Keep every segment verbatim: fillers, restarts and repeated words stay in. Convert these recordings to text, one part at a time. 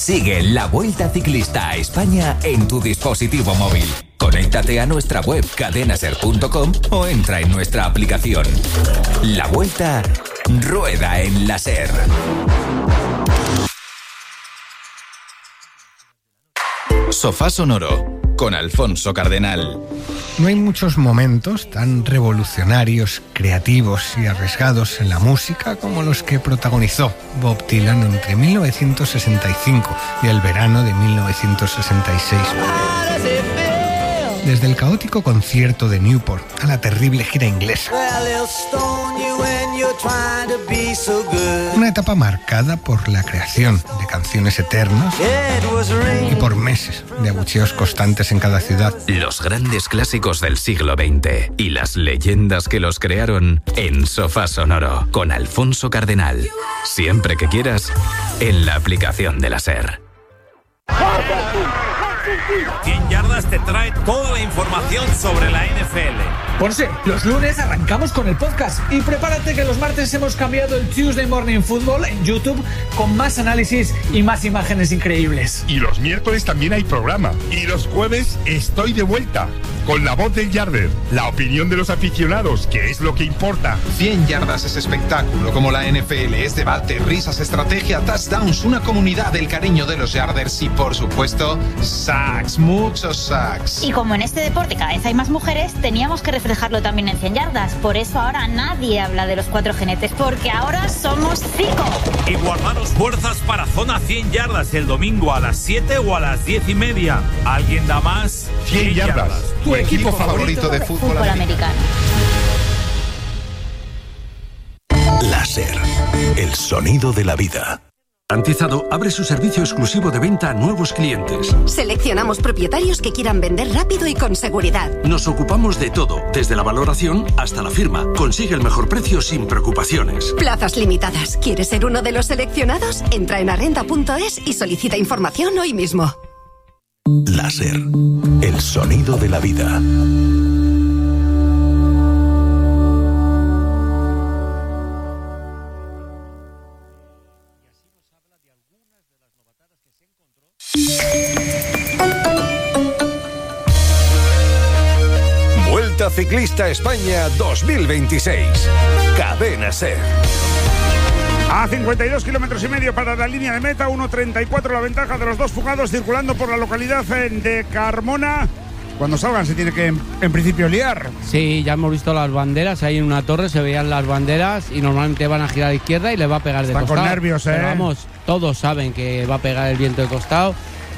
Sigue la Vuelta Ciclista a España en tu dispositivo móvil. Conéctate a nuestra web cadena ser punto com o entra en nuestra aplicación. La Vuelta rueda en la SER. Sofá Sonoro con Alfonso Cardenal. No hay muchos momentos tan revolucionarios, creativos y arriesgados en la música como los que protagonizó Bob Dylan entre mil novecientos sesenta y cinco y el verano de mil novecientos sesenta y seis. Desde el caótico concierto de Newport a la terrible gira inglesa. Una etapa marcada por la creación de canciones eternas y por meses de abucheos constantes en cada ciudad. Los grandes clásicos del siglo veinte y las leyendas que los crearon en Sofá Sonoro con Alfonso Cardenal. Siempre que quieras, en la aplicación de la SER. cien yardas te trae toda la información sobre la N F L. Ponce, los lunes arrancamos con el podcast y prepárate que los martes hemos cambiado el Tuesday Morning Football en YouTube con más análisis y más imágenes increíbles. Y los miércoles también hay programa. Y los jueves estoy de vuelta con la voz del Yarder, la opinión de los aficionados, que es lo que importa. cien yardas es espectáculo, como la N F L es debate, risas, estrategia, touchdowns, una comunidad del cariño de los Yarders y, por supuesto, sacks, muchos sacks. Y como en este deporte cada vez hay más mujeres, teníamos que reflejarlo también en cien yardas. Por eso ahora nadie habla de los cuatro jinetes, porque ahora somos cinco. Y guardaros fuerzas para Zona cien yardas el domingo a las siete o a las diez y media. ¿Alguien da más? cien yardas. Tu equipo favorito de fútbol, fútbol americano. La SER, el sonido de la vida. Garantizado abre su servicio exclusivo de venta a nuevos clientes. Seleccionamos propietarios que quieran vender rápido y con seguridad. Nos ocupamos de todo, desde la valoración hasta la firma. Consigue el mejor precio sin preocupaciones. Plazas limitadas. ¿Quieres ser uno de los seleccionados? Entra en arrenda punto es y solicita información hoy mismo. La SER, el sonido de la vida. Vuelta Ciclista España dos mil veintiséis. Cadena SER. A cincuenta y dos kilómetros y medio para la línea de meta, uno treinta y cuatro la ventaja de los dos fugados circulando por la localidad de Carmona. Cuando salgan se tiene que, en, en principio, liar. Sí, ya hemos visto las banderas, ahí en una torre se veían las banderas y normalmente van a girar a la izquierda y les va a pegar de Están costado. con nervios, ¿eh? Pero vamos, todos saben que va a pegar el viento de costado.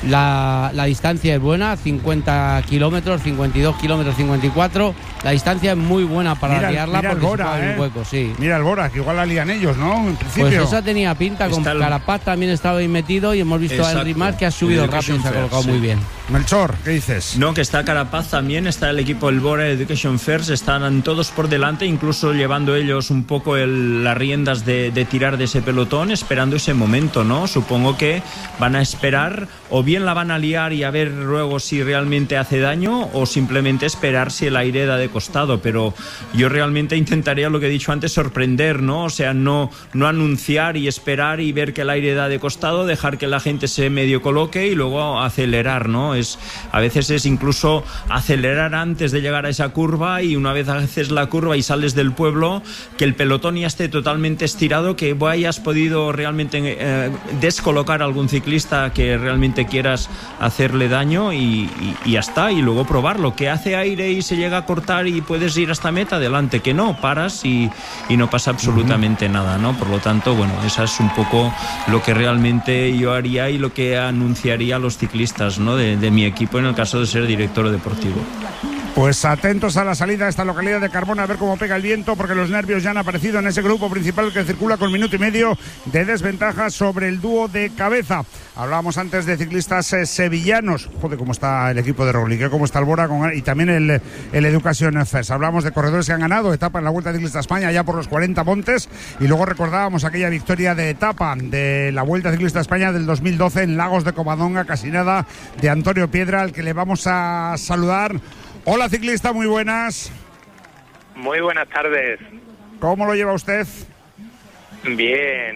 La, la distancia es buena, cincuenta kilómetros, cincuenta y dos kilómetros, cincuenta y cuatro. La distancia es muy buena para mira, liarla mira porque el Bora, se puede ¿eh? un hueco, sí. Mira el Bora, que igual la lían ellos, ¿no? En principio. Pues esa tenía pinta, con el... Carapaz también estaba ahí metido y hemos visto Exacto. a Henry Mas que ha subido rápido y se ha colocado sí. muy bien. Melchor, ¿qué dices? No, que está Carapaz también, está el equipo del Bora Education First, están todos por delante, incluso llevando ellos un poco el, las riendas de, de tirar de ese pelotón, esperando ese momento, ¿no? Supongo que van a esperar, o bien la van a liar y a ver luego si realmente hace daño, o simplemente esperar si el aire da de costado, pero yo realmente intentaría lo que he dicho antes, sorprender, ¿no? O sea, no, no anunciar y esperar y ver que el aire da de costado, dejar que la gente se medio coloque y luego acelerar, ¿no? Es, a veces es incluso acelerar antes de llegar a esa curva, y una vez haces la curva y sales del pueblo, que el pelotón ya esté totalmente estirado, que hayas podido realmente eh, descolocar a algún ciclista que realmente quieras hacerle daño y, y, y ya está, y luego probarlo, que hace aire y se llega a cortar y puedes ir hasta meta, adelante, que no, paras y, y no pasa absolutamente uh-huh. nada, ¿no? Por lo tanto, bueno, esa es un poco lo que realmente yo haría y lo que anunciaría a los ciclistas, ¿no? de, de mi equipo en el caso de ser director deportivo. Pues atentos a la salida de esta localidad de Carmona, a ver cómo pega el viento, porque los nervios ya han aparecido en ese grupo principal que circula con minuto y medio de desventaja sobre el dúo de cabeza. Hablábamos antes de ciclistas eh, sevillanos. Joder, cómo está el equipo de Roglic, cómo está el Bora con, y también el, el Education First. Hablamos de corredores que han ganado etapa en la Vuelta Ciclista España ya por los cuarenta montes, y luego recordábamos aquella victoria de etapa de la Vuelta Ciclista España del dos mil doce en Lagos de Covadonga, casi nada, de Antonio Piedra, al que le vamos a saludar. Hola ciclista, muy buenas. Muy buenas tardes. ¿Cómo lo lleva usted? Bien,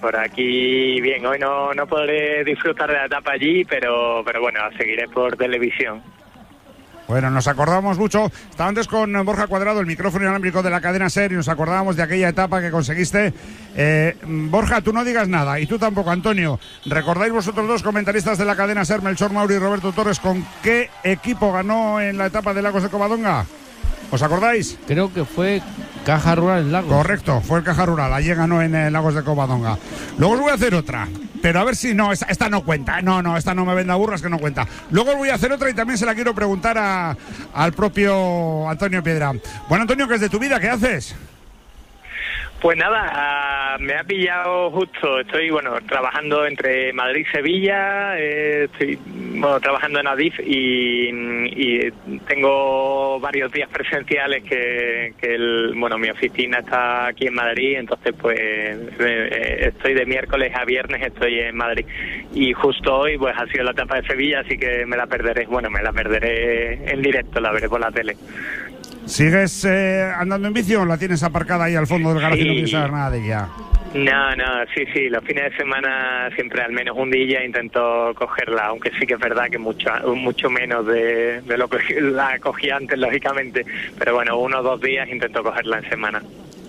por aquí bien. Hoy no, no podré disfrutar de la etapa allí, pero, pero bueno, seguiré por televisión. Bueno, nos acordamos mucho, estaba antes con Borja Cuadrado, el micrófono inalámbrico de la cadena SER, y nos acordábamos de aquella etapa que conseguiste. Eh, Borja, tú no digas nada, y tú tampoco, Antonio. ¿Recordáis vosotros dos, comentaristas de la cadena SER, Melchor Mauri y Roberto Torres, con qué equipo ganó en la etapa de Lagos de Covadonga? ¿Os acordáis? Creo que fue Caja Rural en Lagos. Correcto, fue el Caja Rural, allí ganó en eh, Lagos de Covadonga. Luego os voy a hacer otra, pero a ver si no, esta, esta no cuenta. No, no, esta no me venda burras, que no cuenta. Luego os voy a hacer otra y también se la quiero preguntar a, al propio Antonio Piedra. Bueno, Antonio, ¿qué es de tu vida? ¿Qué haces? Pues nada, uh, me ha pillado justo, estoy bueno trabajando entre Madrid y Sevilla, eh, estoy bueno, trabajando en Adif y, y tengo varios días presenciales que, que el, bueno mi oficina está aquí en Madrid, entonces pues eh, estoy de miércoles a viernes, estoy en Madrid y justo hoy pues ha sido la etapa de Sevilla, así que me la perderé, bueno me la perderé en directo, la veré por la tele. ¿Sigues eh, andando en bici o la tienes aparcada ahí al fondo del garaje y no quieres saber nada de ella? No, no, sí, sí, los fines de semana siempre al menos un día intento cogerla, aunque sí que es verdad que mucho mucho menos de, de lo que la cogí antes, lógicamente, pero bueno, uno o dos días intento cogerla en semana.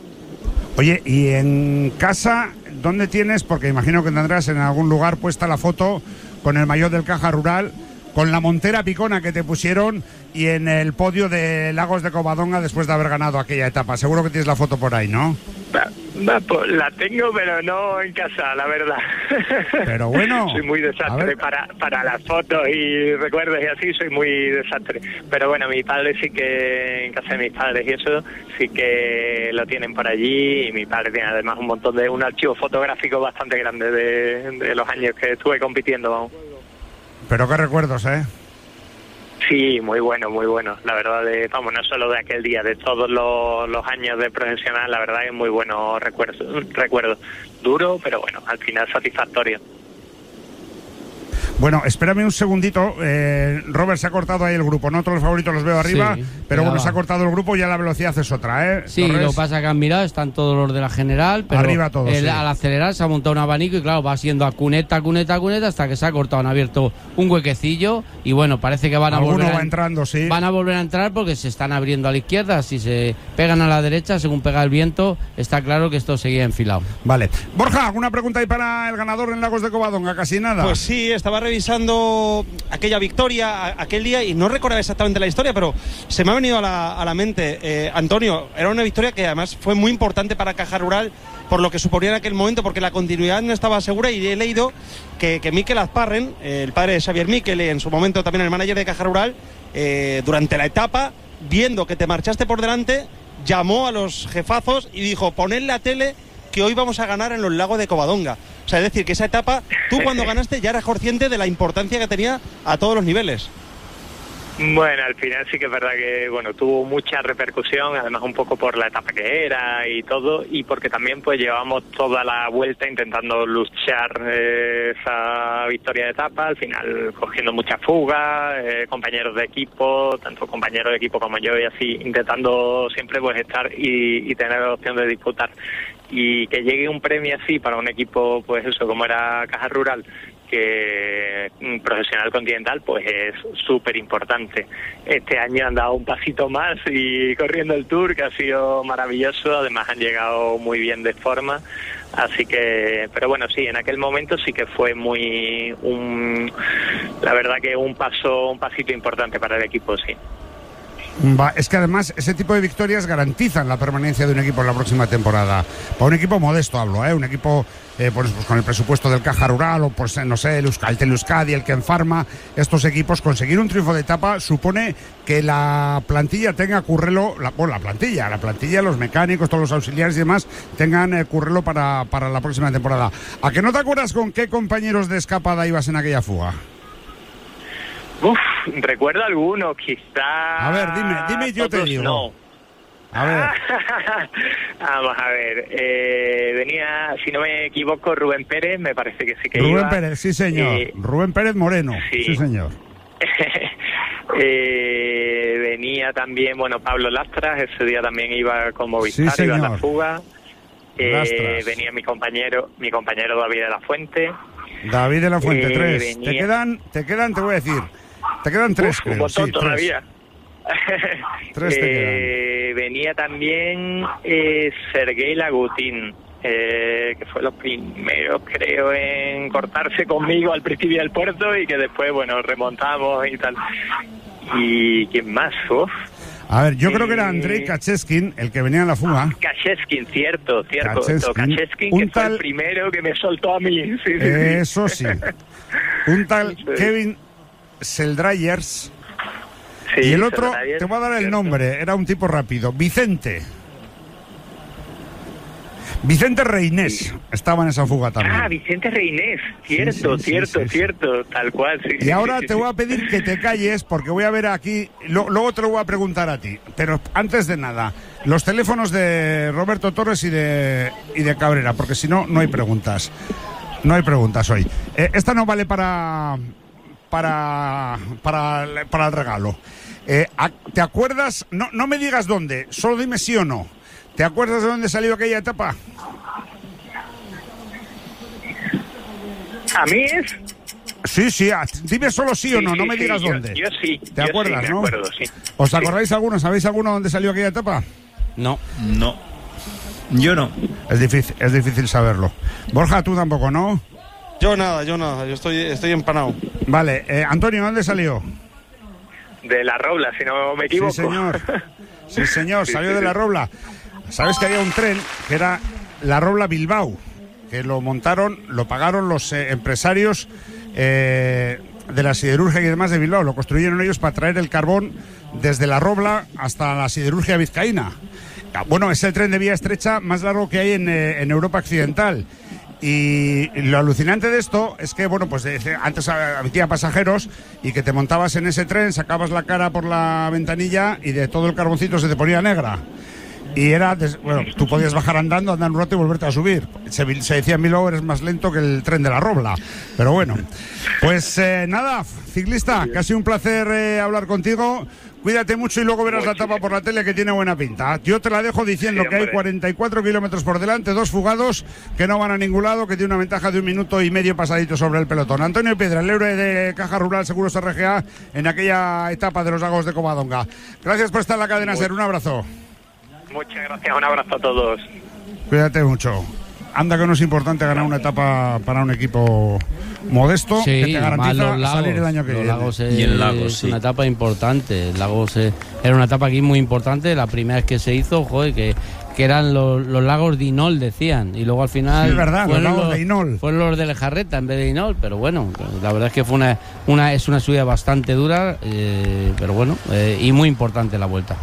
Oye, ¿y en casa dónde tienes? Porque imagino que tendrás en algún lugar puesta la foto con el maillot del Caja Rural, con la montera picona que te pusieron y en el podio de Lagos de Covadonga después de haber ganado aquella etapa. Seguro que tienes la foto por ahí, ¿no? Va, va, pues la tengo, pero no en casa, la verdad. Pero bueno. Soy muy desastre para, para las fotos y recuerdos y así, soy muy desastre. Pero bueno, mi padre sí que, en casa de mis padres y eso, sí que lo tienen por allí. Y mi padre tiene además un montón de, un archivo fotográfico bastante grande de, de los años que estuve compitiendo, vamos. Pero qué recuerdos, ¿eh? Sí, muy bueno, muy bueno. La verdad, de, vamos, no solo de aquel día, de todos los, los años de profesional, la verdad es muy bueno recuerdo. Recuerdo duro, pero bueno, al final satisfactorio. Bueno, espérame un segundito. Eh, Robert, se ha cortado ahí el grupo, ¿no? Todos los favoritos los veo arriba, sí, pero bueno, va. se ha cortado el grupo y ya la velocidad es otra, ¿eh? Sí, Torres. lo que pasa es que han mirado, están todos los de la general, pero arriba todos, el, sí. al acelerar se ha montado un abanico y claro, va siendo a cuneta, cuneta, cuneta, hasta que se ha cortado, han abierto un huequecillo y bueno, parece que van a Alguno volver va a, entrando, sí. van a volver a entrar porque se están abriendo a la izquierda, si se pegan a la derecha, según pega el viento, está claro que esto seguía enfilado. Vale. Borja, ¿alguna pregunta ahí para el ganador en Lagos de Covadonga? Casi nada. Pues sí, estaba revisando aquella victoria, aquel día, y no recordaba exactamente la historia, pero se me ha venido a la, a la mente. Eh, Antonio, era una victoria que además fue muy importante para Caja Rural, por lo que suponía en aquel momento, porque la continuidad no estaba segura, y he leído que, que Mikel Azparren, eh, el padre de Xavier Mikel, en su momento también el manager de Caja Rural, eh, durante la etapa, viendo que te marchaste por delante, llamó a los jefazos y dijo, poned la tele que hoy vamos a ganar en los Lagos de Covadonga. O sea, es decir, que esa etapa, tú cuando ganaste ya eras consciente de la importancia que tenía a todos los niveles. Bueno, al final sí que es verdad que bueno tuvo mucha repercusión, además un poco por la etapa que era y todo, y porque también pues llevamos toda la vuelta intentando luchar eh, esa victoria de etapa, al final cogiendo muchas fugas, eh, compañeros de equipo, tanto compañeros de equipo como yo y así, intentando siempre pues estar y, y tener la opción de disputar. Y que llegue un premio así para un equipo, pues eso, como era Caja Rural, que profesional continental, pues es súper importante. Este año han dado un pasito más y corriendo el Tour, que ha sido maravilloso, además han llegado muy bien de forma, así que, pero bueno, sí, en aquel momento sí que fue muy, un, la verdad que un paso, un pasito importante para el equipo, sí. Va, es que además ese tipo de victorias garantizan la permanencia de un equipo en la próxima temporada. Para un equipo modesto hablo, ¿eh? Un equipo eh, pues, pues con el presupuesto del Caja Rural o pues no sé, el Euskaltel Euskadi, el Ken Pharma, estos equipos, conseguir un triunfo de etapa supone que la plantilla tenga currelo, la, bueno, la plantilla, la plantilla, los mecánicos, todos los auxiliares y demás tengan eh, currelo para, para la próxima temporada. ¿A que no te acuerdas con qué compañeros de escapada ibas en aquella fuga? Uf, recuerdo algunos, quizá. A ver, dime, dime y yo te digo. No. A ver. Vamos a ver. Eh, venía, si no me equivoco, Rubén Pérez, me parece que sí que Rubén iba. Pérez, sí señor. Eh, Rubén Pérez Moreno, sí, sí señor. eh, venía también, bueno, Pablo Lastras, ese día también iba con Movistar, sí, iba a la fuga. Eh, venía mi compañero, mi compañero David de la Fuente. David de la Fuente, eh, tres. Venía... Te quedan, te quedan, te voy a decir, te quedan tres, Uf, creo. un montón sí, todavía. Tres te eh, venía también eh, Sergei Lagutin, eh, que fue los primeros, creo, en cortarse conmigo al principio del puerto y que después, bueno, remontamos y tal. ¿Y quién más? Uf. A ver, yo creo que era Eh, Andrei Kacheskin, el que venía en la fuga. Kacheskin, cierto, cierto. Kacheskin. Kacheskin, Un que fue tal- el primero que me soltó a mí. Sí, sí, sí. Eso sí. Un tal Sí. Kevin Seldryers. Sí, Y el otro, Seldryers, te voy a dar el cierto. nombre, era un tipo rápido. Vicente. Vicente Reinés estaba en esa fuga también. Ah, Vicente Reinés, cierto, sí, sí, cierto, sí, sí. cierto, tal cual. Sí, Y sí, ahora sí, te sí. voy a pedir que te calles porque voy a ver aquí, lo- luego te lo voy a preguntar a ti. Pero antes de nada, los teléfonos de Roberto Torres y de, y de Cabrera, porque si no, no hay preguntas. No hay preguntas hoy. Eh, esta no vale para, para, para, para el regalo. Eh, a- ¿Te acuerdas? No, no me digas dónde, solo dime sí o no. ¿Te acuerdas de dónde salió aquella etapa? ¿A mí es? Sí, sí, a- dime solo sí, o no, Sí, no sí, me sí, digas yo- dónde. Yo, sí. ¿Te yo acuerdas, sí, me no? acuerdo, sí. ¿Os acordáis alguno? ¿Sabéis alguno dónde salió aquella etapa? No. No. Yo no. Es difícil, es difícil saberlo. Borja, tú tampoco, ¿no? Yo nada, yo nada, yo estoy, estoy empanado. Vale, eh, Antonio, ¿dónde salió? De la Robla, si no me equivoco. Sí, señor. Sí, señor, Sí, salió sí, de sí. la Robla. Sabes que había un tren que era la Robla Bilbao, que lo montaron, lo pagaron los eh, empresarios eh, de la siderurgia y demás de Bilbao. Lo construyeron ellos para traer el carbón desde la Robla hasta la siderurgia vizcaína. Bueno, es el tren de vía estrecha más largo que hay en, eh, en Europa occidental. Y lo alucinante de esto es que, bueno, pues eh, antes había pasajeros y que te montabas en ese tren, sacabas la cara por la ventanilla y de todo el carboncito se te ponía negra. Y era, des- bueno, tú podías bajar andando, andar un rato y volverte a subir. Se, se decía en Bilbao, eres más lento que el tren de la Robla. Pero bueno, pues eh, nada, ciclista, que ha sido un placer eh, hablar contigo. Cuídate mucho y luego verás la etapa por la tele que tiene buena pinta. Yo te la dejo diciendo Sí, que hay hombre. cuarenta y cuatro kilómetros por delante, dos fugados que no van a ningún lado, que tiene una ventaja de un minuto y medio pasadito sobre el pelotón. Antonio Piedra, el héroe de Caja Rural Seguros R G A en aquella etapa de los lagos de Covadonga. Gracias por estar en la cadena SER, un abrazo. Muchas gracias, un abrazo a todos. Cuídate mucho. Anda que no es importante ganar una etapa para un equipo modesto Sí, que te más garantiza los lagos, salir el año que los viene. Lagos es, Y en Lagos, es sí. una etapa importante. El Lagos es- era una etapa aquí muy importante. La primera vez que se hizo, joder, que, que eran los, los lagos de Inol, decían. Y luego al final. Sí, es verdad, los fueron lagos de Inol. Fueron los de Lejarreta en vez de Inol. Pero bueno, la verdad es que fue una, una es una subida bastante dura, eh, pero bueno, eh, y muy importante la vuelta.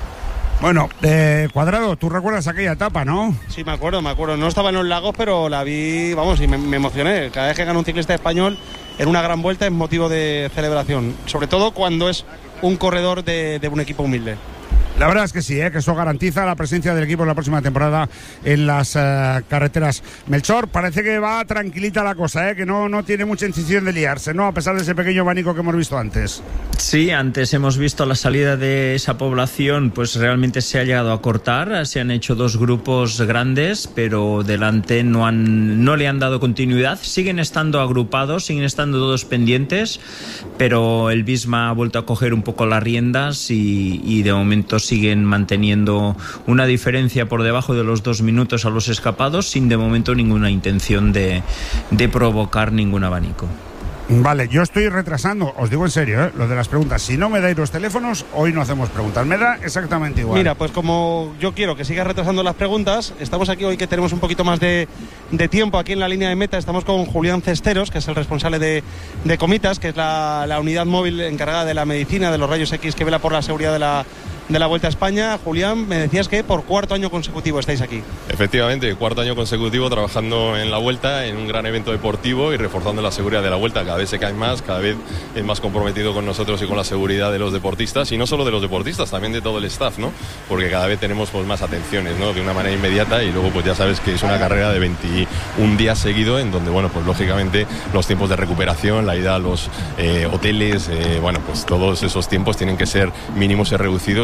Bueno, eh, Cuadrado, tú recuerdas aquella etapa, ¿no? Sí, me acuerdo, me acuerdo. No estaba en los lagos, pero la vi, vamos, y me, me emocioné. Cada vez que gana un ciclista español en una gran vuelta es motivo de celebración. Sobre todo cuando es un corredor de, de un equipo humilde. La verdad es que sí, ¿eh? Que eso garantiza la presencia del equipo en la próxima temporada en las eh, carreteras. Melchor, parece que va tranquilita la cosa, ¿eh? Que no, no tiene mucha incisión de liarse, ¿no? A pesar de ese pequeño abanico que hemos visto antes. Sí, antes hemos visto la salida de esa población, pues realmente se ha llegado a cortar, se han hecho dos grupos grandes, pero delante no han, no le han dado continuidad, siguen estando agrupados, siguen estando todos pendientes, pero el Visma ha vuelto a coger un poco las riendas y, y de momento siguen manteniendo una diferencia por debajo de los dos minutos a los escapados, sin de momento ninguna intención de, de provocar ningún abanico. Vale, yo estoy retrasando, os digo en serio, ¿eh? Lo de las preguntas. Si no me dais los teléfonos, hoy no hacemos preguntas. Me da exactamente igual. Mira, pues como yo quiero que sigas retrasando las preguntas, estamos aquí hoy que tenemos un poquito más de, de tiempo aquí en la línea de meta. Estamos con Julián Cesteros, que es el responsable de, de Comitas, que es la, la unidad móvil encargada de la medicina de los rayos X que vela por la seguridad de la, de la Vuelta a España. Julián, me decías que por cuarto año consecutivo estáis aquí. Efectivamente, cuarto año consecutivo trabajando en la Vuelta, en un gran evento deportivo y reforzando la seguridad de la Vuelta. Cada vez se caen más, cada vez es más comprometido con nosotros y con la seguridad de los deportistas, y no solo de los deportistas, también de todo el staff, ¿no? Porque cada vez tenemos pues más atenciones, ¿no? De una manera inmediata, y luego pues ya sabes que es una carrera de veintiún días seguido, en donde, bueno, pues lógicamente los tiempos de recuperación, la ida a los eh, hoteles, eh, bueno, pues todos esos tiempos tienen que ser mínimos y reducidos,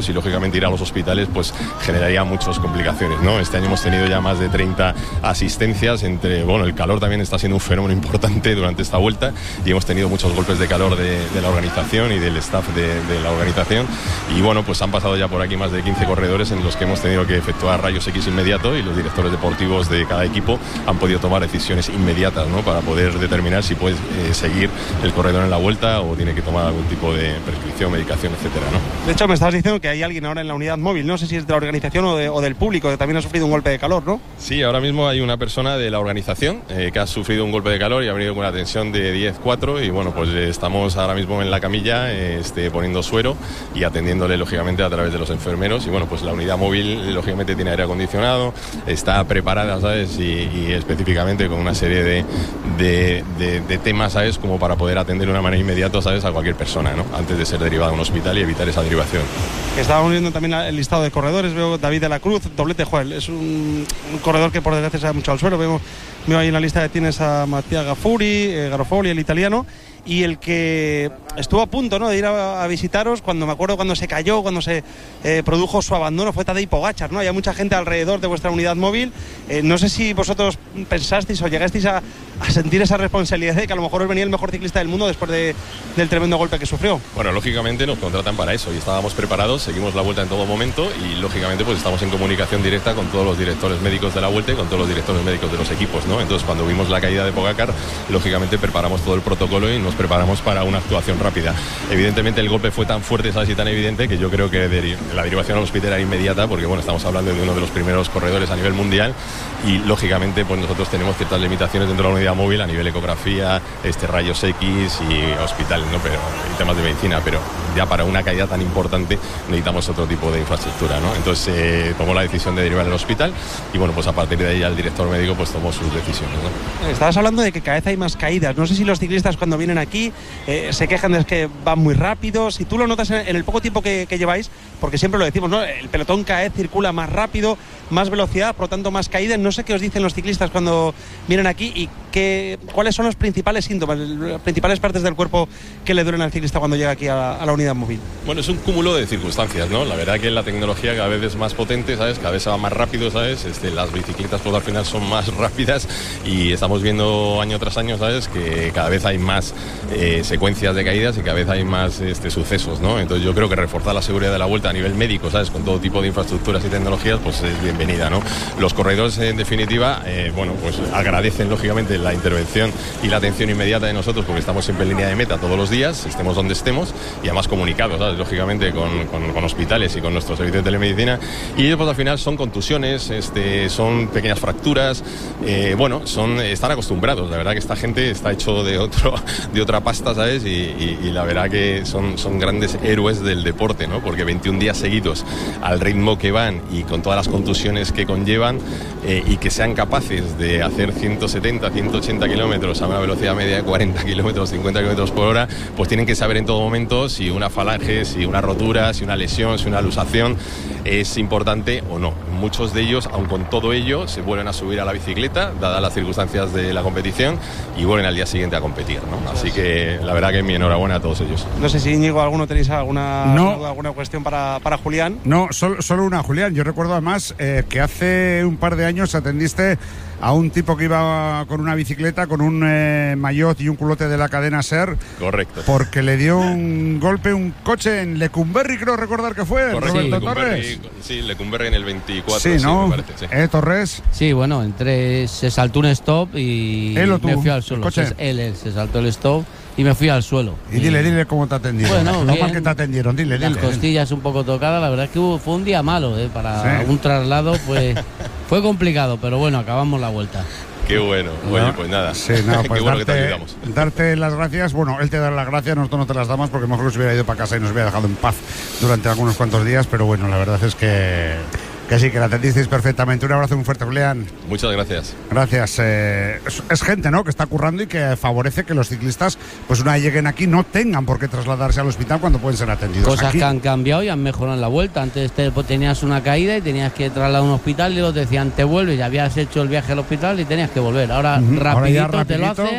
y lógicamente ir a los hospitales pues generaría muchas complicaciones, ¿no? Este año hemos tenido ya más de treinta asistencias entre, bueno, el calor también está siendo un fenómeno importante durante esta vuelta y hemos tenido muchos golpes de calor de, de la organización y del staff de, de la organización y bueno, pues han pasado ya por aquí más de quince corredores en los que hemos tenido que efectuar rayos X inmediato y los directores deportivos de cada equipo han podido tomar decisiones inmediatas, ¿no? Para poder determinar si puede eh, seguir el corredor en la vuelta o tiene que tomar algún tipo de prescripción, medicación, etcétera, ¿no? De hecho, me estabas diciendo que hay alguien ahora en la unidad móvil, no sé si es de la organización o, de, o del público, que también ha sufrido un golpe de calor, ¿no? Sí, ahora mismo hay una persona de la organización eh, que ha sufrido un golpe de calor y ha venido con una tensión de diez cuatro y bueno, pues eh, estamos ahora mismo en la camilla eh, este, poniendo suero y atendiéndole lógicamente a través de los enfermeros y bueno, pues la unidad móvil lógicamente tiene aire acondicionado, está preparada, ¿sabes? Y, y específicamente con una serie de, de, de, de temas, ¿sabes? Como para poder atender de una manera inmediata, ¿sabes? A cualquier persona, ¿no? Antes de ser derivada a un hospital y evitar esa derivación. Estábamos viendo también el listado de corredores, veo David de la Cruz, doblete, Joel, es un, un corredor que por desgracia se da mucho al suelo, vemos, veo ahí en la lista que tienes a Mattia Gafuri, eh, Garofoli, el italiano, y el que estuvo a punto, ¿no?, de ir a, a visitaros cuando me acuerdo cuando se cayó, cuando se eh, produjo su abandono, fue Tadej Pogačar, ¿no? Había mucha gente alrededor de vuestra unidad móvil. Eh, no sé si vosotros pensasteis o llegasteis a, a sentir esa responsabilidad de que a lo mejor os venía el mejor ciclista del mundo después de, del tremendo golpe que sufrió. Bueno, lógicamente nos contratan para eso y estábamos preparados, seguimos la vuelta en todo momento y lógicamente pues estamos en comunicación directa con todos los directores médicos de la vuelta y con todos los directores médicos de los equipos, ¿no? Entonces cuando vimos la caída de Pogačar, lógicamente preparamos todo el protocolo y nos preparamos para una actuación rápida. Evidentemente el golpe fue tan fuerte, ¿sabes? Y tan evidente que yo creo que de, la derivación al hospital era inmediata porque bueno, estamos hablando de uno de los primeros corredores a nivel mundial y lógicamente pues nosotros tenemos ciertas limitaciones dentro de la unidad móvil a nivel ecografía, este, rayos X y hospital, ¿no? Pero en temas de medicina, pero ya para una caída tan importante necesitamos otro tipo de infraestructura, ¿no? Entonces eh, tomó la decisión de derivar al hospital y bueno, pues a partir de ahí el director médico pues tomó sus decisiones, ¿no? Estabas hablando de que cada vez hay más caídas, no sé si los ciclistas cuando vienen aquí eh, se quejan de que van muy rápido, si tú lo notas en, en el poco tiempo que, que lleváis, porque siempre lo decimos, ¿no? El pelotón cada vez circula más rápido, más velocidad, por lo tanto más caídas. No sé qué os dicen los ciclistas cuando vienen aquí y qué, cuáles son los principales síntomas, las principales partes del cuerpo que le duelen al ciclista cuando llega aquí a, a la unidad móvil. Bueno, es un cúmulo de circunstancias, ¿no? La verdad que la tecnología cada vez es más potente, ¿sabes? Cada vez se va más rápido, ¿sabes? Este, las bicicletas pues al final son más rápidas y estamos viendo año tras año, ¿sabes? Que cada vez hay más eh, secuencias de caídas y cada vez hay más este, sucesos, ¿no? Entonces yo creo que reforzar la seguridad de la vuelta a nivel médico, ¿sabes? Con todo tipo de infraestructuras y tecnologías, pues es bienvenida, ¿no? Los corredores, en definitiva, eh, bueno, pues agradecen lógicamente la intervención y la atención inmediata de nosotros porque estamos siempre en línea de meta todos los días, estemos donde estemos y además comunicados, ¿sabes? Lógicamente con, con, con hospitales y con nuestro servicio de telemedicina y ellos pues al final son contusiones, este, son pequeñas fracturas, eh, bueno, son, están acostumbrados, la verdad que esta gente está hecho de, otro, de otra pasta, ¿sabes? Y, y, y la verdad que son, son grandes héroes del deporte, ¿no? Porque veintiún días seguidos al ritmo que van y con todas las contusiones que conllevan eh, y que sean capaces de hacer ciento setenta, ciento ochenta kilómetros a una velocidad media de cuarenta kilómetros, cincuenta kilómetros por hora, pues tienen que saber en todo momento si una falange, si una rotura, si una lesión, si una luxación es importante o no. Muchos de ellos, aun con todo ello, se vuelven a subir a la bicicleta, dadas las circunstancias de la competición, y vuelven al día siguiente a competir, ¿no? Así que la verdad que mi enhorabuena a todos ellos. No sé si, Íñigo, alguno tenéis alguna, no. alguna cuestión para, para Julián. No, solo, solo una, Julián. Yo recuerdo además eh, que hace un par de años atendiste a un tipo que iba con una bicicleta, con un eh, maillot y un culote de la cadena SER. Correcto. Porque le dio un golpe un coche en Lecumberri, creo recordar que fue. Correcto, Roberto sí, Torres. Sí, Lecumberri en el veinticuatro. Sí, ¿no? Sí, me parece, sí. ¿Eh, Torres? Sí, bueno, entre se saltó un stop y ¿Él o tú? me fui al suelo. ¿Coche? Se, él, él se saltó el stop y me fui al suelo. Y, y dile, dile cómo te atendieron. Bueno, lo bien, mal que te atendieron, dile, las dile. Las costillas un poco tocadas, la verdad es que hubo, fue un día malo, ¿eh? Para sí. un traslado, pues fue complicado, pero bueno, acabamos la vuelta. Qué bueno, oye, no, pues nada. Sí, no, pues qué bueno darte, que te ayudamos. Darte las gracias, bueno, él te da las gracias, nosotros no te las damos porque mejor que se hubiera ido para casa y nos hubiera dejado en paz durante algunos cuantos días, pero bueno, la verdad es que, que sí, que la atendisteis perfectamente. Un abrazo muy fuerte, Julián. Muchas gracias. Gracias. Eh, es, es gente, ¿no?, que está currando y que favorece que los ciclistas, pues una vez lleguen aquí, no tengan por qué trasladarse al hospital cuando pueden ser atendidos. Cosas aquí. que han cambiado y han mejorado en la vuelta. Antes te, pues, tenías una caída y tenías que trasladar a un hospital y luego te decían te vuelves, ya habías hecho el viaje al hospital y tenías que volver. Ahora, uh-huh. rapidito, Ahora rapidito te lo hacen. Uh-huh.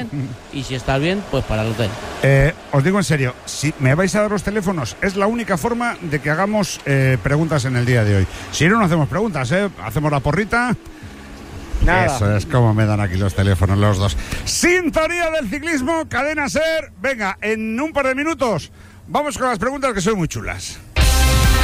y si estás bien, pues para el hotel. Eh, os digo en serio, si me vais a dar los teléfonos, es la única forma de que hagamos eh, preguntas en el día de hoy. Si no, no hacemos preguntas, ¿eh? Hacemos la porrita. Nada. Eso es como me dan aquí los teléfonos los dos. Sintonía del ciclismo, Cadena SER. Venga, en un par de minutos vamos con las preguntas que son muy chulas.